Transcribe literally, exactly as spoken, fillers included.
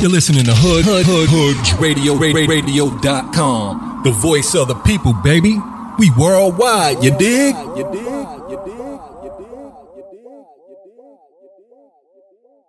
You're listening to Hood Hood Hood Hood Radio Radio dot com. The voice of the people, baby. We worldwide, you dig? You dig?